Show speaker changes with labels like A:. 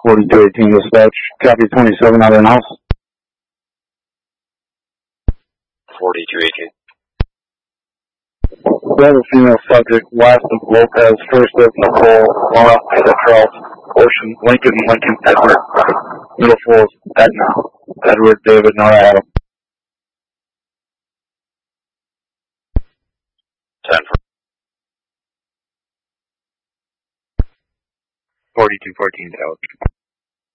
A: 4218 dispatch. Copy 27 out of house.
B: 4218.
A: We have a female subject west of Lopez, first of Nicole, Laura, Charles, Ocean, Lincoln, Edward. Middle full is Edna, Edward, David, Nora, Adam.
B: 10 for 4214 Tower.